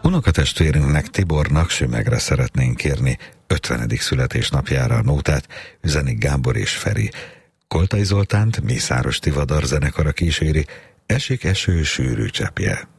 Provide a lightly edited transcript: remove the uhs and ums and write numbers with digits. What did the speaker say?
Unokatestvérünknek, Tibornak Sümegre szeretnénk kérni 50. születésnapjára a nótát, üzenik Gábor és Feri. Koltai Zoltánt Mészáros Tivadar zenekara kíséri, Esik eső sűrű cseppje.